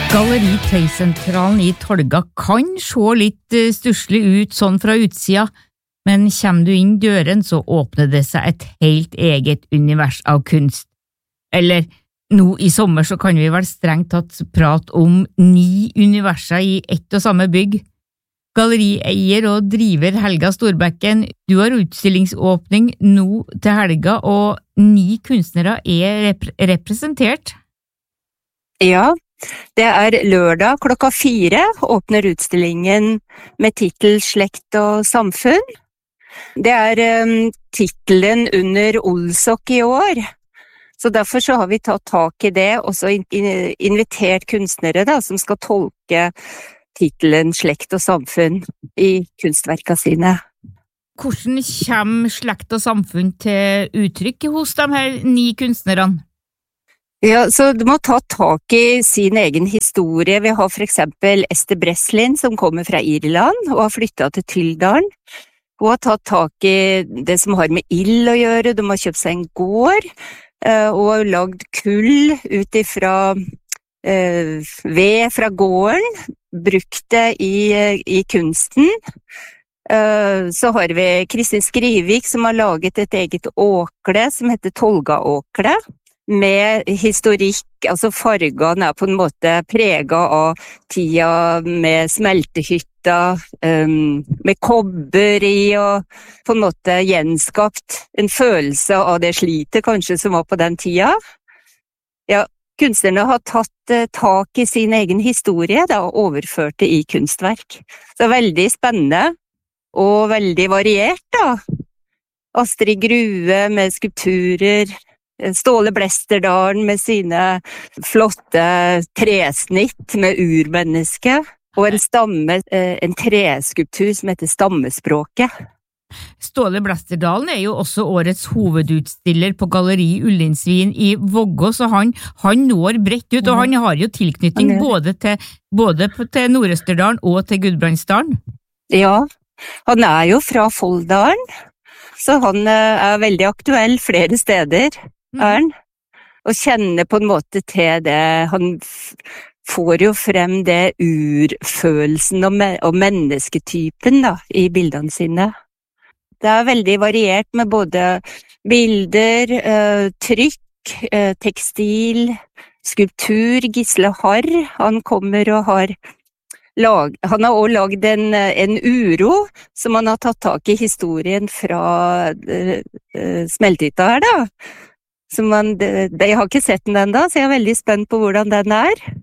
Galleri Tøysentralen I Tolga kan se litt stusslig ut sånn fra utsida, men kommer du inn døren så åpner det seg et helt eget univers av kunst. Eller, nå I sommer så kan vi vel strengt tatt prate om 9 universer I ett og samme bygg. Gallerieier og driver Helga Storbekken, du har utstillingsåpning nå til helga, og 9 kunstnere representert. Ja, det lørdag klokka 4 åpner utstillingen med titel Slekt og samfunn. Det titelen under Olsok I år, så derfor så har vi tatt tak I det og så invitert kunstnere da, som skal tolke titelen Slekt og samfunn I kunstverka sine. Hvordan kommer slekt og samfunn til uttrykk hos de her 9 kunstnerne? Ja, så du må ta tak I sin egen historie. Vi har for eksempel Esther Breslin som kommer fra Irland og har flyttet til Tyldalen. Hun har tatt tak I det som har med ild å gjøre. De har kjøpt seg en gård og har lagd kull ut ifra ved fra gården, brukt det I kunsten. Så har vi Kristin Skrivik som har laget et eget åkle som heter Tolga-åkle. Med historikk, altså fargene på en måte preget av tida med smeltehytta, med kobber I og på en måte gjenskapt en følelse av det slitet kanskje som var på den tida. Ja, kunstnerne har tatt tak I sin egen historie da, og overført det I kunstverk. Så veldig spennende og veldig variert da. Astrid Grue med skulpturer, Ståle Blesterdalen med sine flotte tresnitt med urmenneske, og en treskulptur som heter Stammespråket. Ståle Blesterdalen jo også årets hovedutstiller på Galleri Ullinsvin I Vågå, så han når bredt ut, og han har jo tilknytning både til Nord-Østerdalen og til Gudbrandsdalen. Ja, han jo fra Folldalen, så han veldig aktuell flere steder. Og kjenner på en måte til det, han får jo frem det urfølelsen og mennesketypen da, I bildene sine. Det veldig variert med både bilder, trykk, tekstil, skulptur. Gisle Harr, han kommer og han har også laget en uro som han har tatt tak I historien fra smeltehytta her da. Jeg har ikke sett den enda, så jeg veldig spent på hvordan den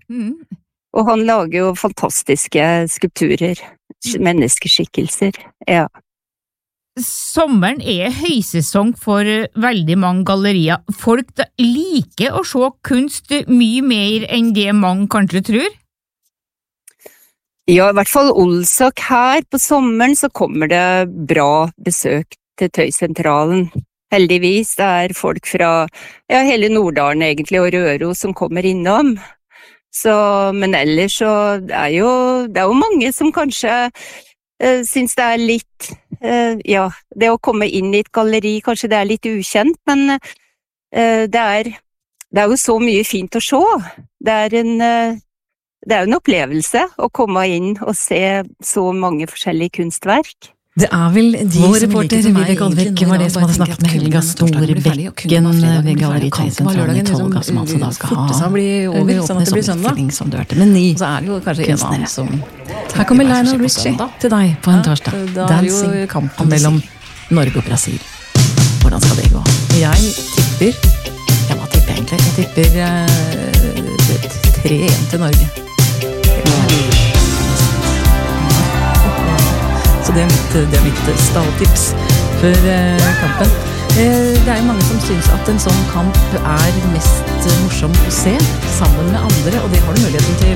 Og han lager jo fantastiske skulpturer, menneskeskikkelser, ja. Sommeren høysesong for veldig mange gallerier. Folk liker å se kunst mye mer enn det mange kanskje tror. Ja, I hvert fall Olsok her på sommeren så kommer det bra besøk til Tøysentralen. Heldigvis det folk fra hele Norddalen egentlig og Røros som kommer innom. Så, men ellers så det jo mange som kanskje synes det litt, det å komme inn I et galleri, kanskje det litt ukjent, men det jo så mye fint å se. Det jo en opplevelse å komme inn og se så mange forskjellige kunstverk. Det vel de vår reporter Vivi Goldvik var det som hadde snakket med Helga Storbekken ved Galleri Tøysentralen I Tolga, som altså da skal ha over sånn at det blir søndag. Som du hørte med 9 så det jo kanskje kunstnere som her kommer Lionel Richie til deg på en torsdag. Dancing, kampen mellom Norge og Brasil. Hvordan skal det gå? Jeg tipper hva tipper jeg egentlig? Jeg tipper 3-1 til Norge. Så det mitt stalltips for kampen. Det jo mange som synes at en sånn kamp mest morsom å se sammen med andre, og det har du muligheten til